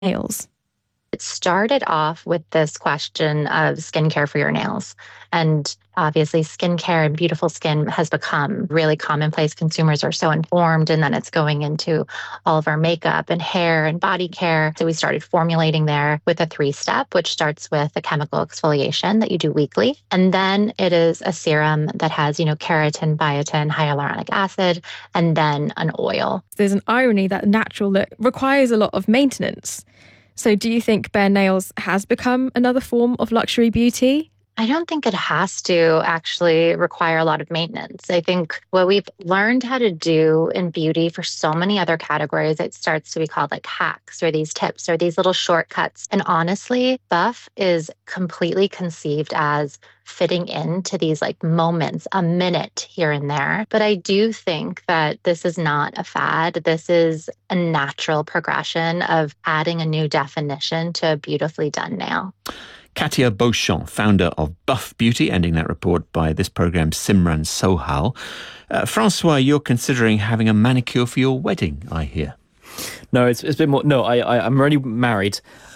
nails? It started off with this question of skincare for your nails. And obviously, skincare and beautiful skin has become really commonplace. Consumers are so informed, and then it's going into all of our makeup and hair and body care. So we started formulating there with a 3-step, which starts with a chemical exfoliation that you do weekly. And then it is a serum that has, keratin, biotin, hyaluronic acid, and then an oil. There's an irony that natural look requires a lot of maintenance. So do you think bare nails has become another form of luxury beauty? I don't think it has to actually require a lot of maintenance. I think what we've learned how to do in beauty for so many other categories, it starts to be called like hacks or these tips or these little shortcuts. And honestly, buff is completely conceived as fitting into these like moments, a minute here and there. But I do think that this is not a fad. This is a natural progression of adding a new definition to a beautifully done nail. Katia Beauchamp, founder of Buff Beauty, ending that report by this programme's Simran Sohal. Francois, you're considering having a manicure for your wedding, I hear. No, it's a bit more. No, I'm already married.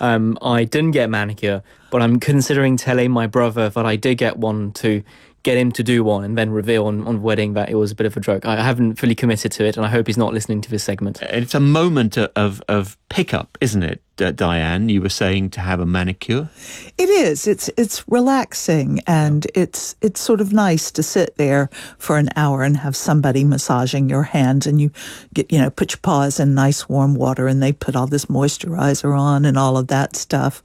I didn't get a manicure, but I'm considering telling my brother that I did get one to get him to do one and then reveal on wedding that it was a bit of a joke. I haven't fully committed to it, and I hope he's not listening to this segment. It's a moment of pickup, isn't it, Diane? You were saying to have a manicure? It is. It's relaxing, and it's sort of nice to sit there for an hour and have somebody massaging your hands, and you get, put your paws in nice warm water, and they put all this moisturizer on and all of that stuff.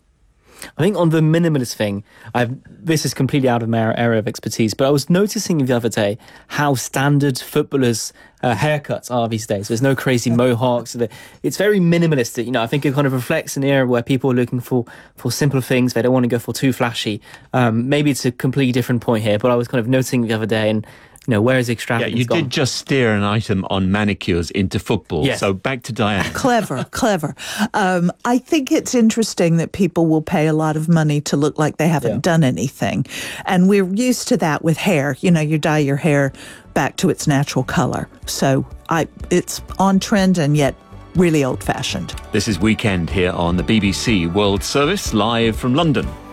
I think on the minimalist thing, this is completely out of my area of expertise, but I was noticing the other day how standard footballers' haircuts are these days. There's no crazy mohawks. It's very minimalist. I think it kind of reflects an era where people are looking for simple things. They don't want to go for too flashy. Maybe it's a completely different point here, but I was kind of noticing the other day, and where is extravagance you gone? did just steer an item on manicures into football. Yes. So back to Diane. Clever. I think it's interesting that people will pay a lot of money to look like they haven't done anything. And we're used to that with hair. You dye your hair back to its natural color. So it's on trend and yet really old-fashioned. This is Weekend here on the BBC World Service, live from London.